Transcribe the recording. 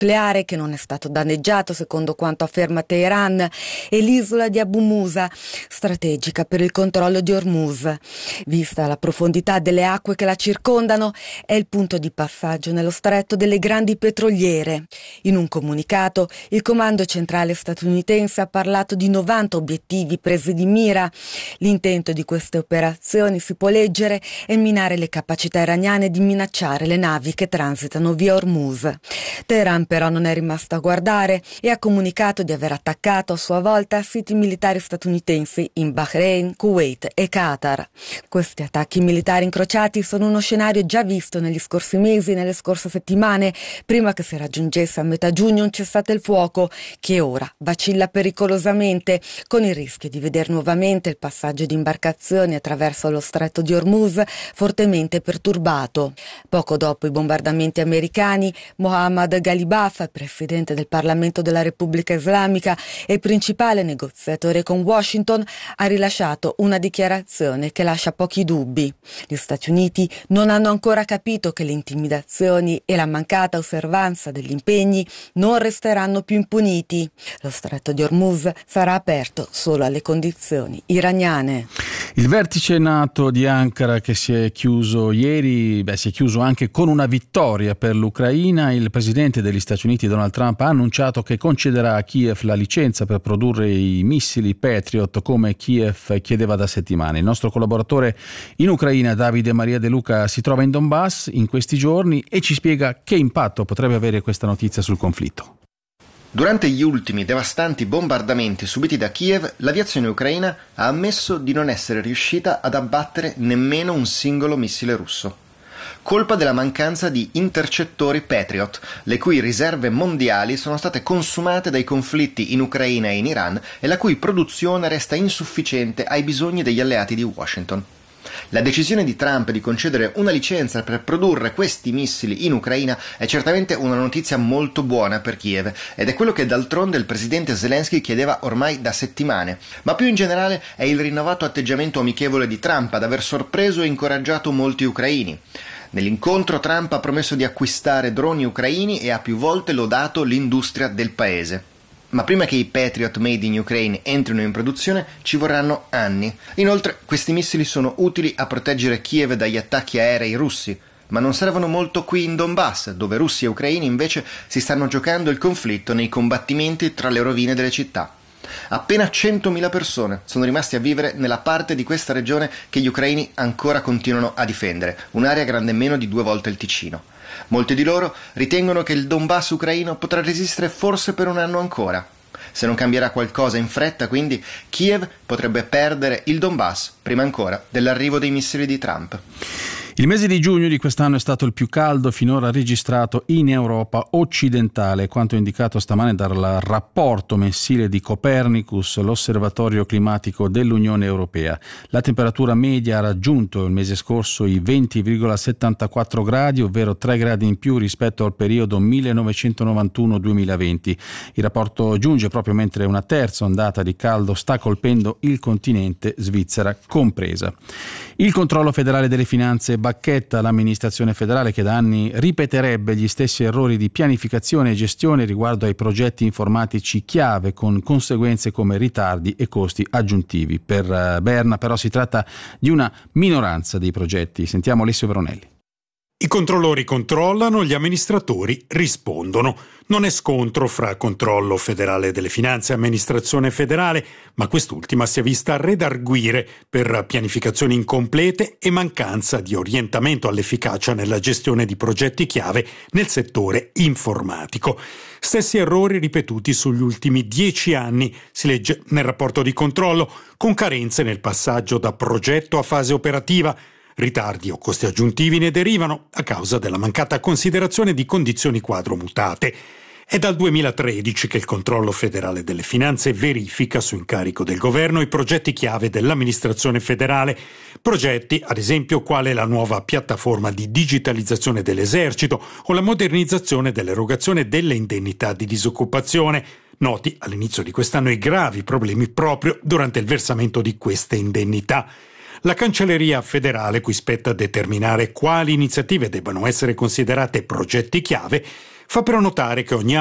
nucleare che non è stato danneggiato secondo quanto afferma Teheran e l'isola di Abu Musa, strategica per il controllo di Hormuz. Vista la profondità delle acque che la circondano, è il punto di passaggio nello stretto delle grandi petroliere. In un comunicato, il comando centrale statunitense ha parlato di 90 obiettivi presi di mira. L'intento di queste operazioni, si può leggere, è minare le capacità iraniane di minacciare le navi che transitano via Hormuz. Teheran però non è rimasta a guardare e ha comunicato di aver attaccato a sua volta siti militari statunitensi in Bahrain, Kuwait e Qatar. Questi attacchi militari incrociati sono uno scenario già visto negli scorsi mesi, nelle scorse settimane, prima che si raggiungesse a metà giugno un cessate il fuoco che ora vacilla pericolosamente, con il rischio di vedere nuovamente il passaggio di imbarcazioni attraverso lo stretto di Hormuz fortemente perturbato. Poco dopo i bombardamenti americani, Mohammad Ghalibaf, presidente del Parlamento della Repubblica Islamica e principale negoziatore con Washington, ha rilasciato una dichiarazione che lascia pochi dubbi. Gli Stati Uniti non hanno ancora capito che le intimidazioni e la mancata osservanza degli impegni non resteranno più impuniti. Lo stretto di Hormuz sarà aperto solo alle condizioni iraniane. Il vertice NATO di Ankara che si è chiuso ieri, si è chiuso anche con una vittoria per l'Ucraina. Il presidente degli Stati Uniti Donald Trump ha annunciato che concederà a Kiev la licenza per produrre i missili Patriot come Kiev chiedeva da settimane. Il nostro collaboratore in Ucraina Davide Maria De Luca si trova in Donbass in questi giorni e ci spiega che impatto potrebbe avere questa notizia sul conflitto. Durante gli ultimi devastanti bombardamenti subiti da Kiev, l'aviazione ucraina ha ammesso di non essere riuscita ad abbattere nemmeno un singolo missile russo. Colpa della mancanza di intercettori Patriot, le cui riserve mondiali sono state consumate dai conflitti in Ucraina e in Iran e la cui produzione resta insufficiente ai bisogni degli alleati di Washington. La decisione di Trump di concedere una licenza per produrre questi missili in Ucraina è certamente una notizia molto buona per Kiev ed è quello che d'altronde il presidente Zelensky chiedeva ormai da settimane, ma più in generale è il rinnovato atteggiamento amichevole di Trump ad aver sorpreso e incoraggiato molti ucraini. Nell'incontro Trump ha promesso di acquistare droni ucraini e ha più volte lodato l'industria del paese. Ma prima che i Patriot made in Ukraine entrino in produzione ci vorranno anni. Inoltre questi missili sono utili a proteggere Kiev dagli attacchi aerei russi, ma non servono molto qui in Donbass, dove russi e ucraini invece si stanno giocando il conflitto nei combattimenti tra le rovine delle città. Appena 100.000 persone sono rimaste a vivere nella parte di questa regione che gli ucraini ancora continuano a difendere, un'area grande meno di 2 volte il Ticino. Molti di loro ritengono che il Donbass ucraino potrà resistere forse per un anno ancora. Se non cambierà qualcosa in fretta, quindi, Kiev potrebbe perdere il Donbass prima ancora dell'arrivo dei missili di Trump. Il mese di giugno di quest'anno è stato il più caldo finora registrato in Europa occidentale, quanto indicato stamane dal rapporto mensile di Copernicus, l'osservatorio climatico dell'Unione Europea. La temperatura media ha raggiunto il mese scorso i 20,74 gradi, ovvero 3 gradi in più rispetto al periodo 1991-2020. Il rapporto giunge proprio mentre una terza ondata di caldo sta colpendo il continente, Svizzera compresa. Il controllo federale delle finanze bacchetta l'amministrazione federale che da anni ripeterebbe gli stessi errori di pianificazione e gestione riguardo ai progetti informatici chiave, con conseguenze come ritardi e costi aggiuntivi. Per Berna però si tratta di una minoranza dei progetti. Sentiamo Alessio Veronelli. I controllori controllano, gli amministratori rispondono. Non è scontro fra controllo federale delle finanze e amministrazione federale, ma quest'ultima si è vista redarguire per pianificazioni incomplete e mancanza di orientamento all'efficacia nella gestione di progetti chiave nel settore informatico. Stessi errori ripetuti sugli ultimi 10 anni, si legge nel rapporto di controllo, con carenze nel passaggio da progetto a fase operativa. Ritardi o costi aggiuntivi ne derivano a causa della mancata considerazione di condizioni quadro mutate. È dal 2013 che il controllo federale delle finanze verifica su incarico del governo i progetti chiave dell'amministrazione federale. Progetti, ad esempio, quale la nuova piattaforma di digitalizzazione dell'esercito o la modernizzazione dell'erogazione delle indennità di disoccupazione. Noti all'inizio di quest'anno i gravi problemi proprio durante il versamento di queste indennità. La Cancelleria federale, cui spetta determinare quali iniziative debbano essere considerate progetti chiave, fa però notare che ogni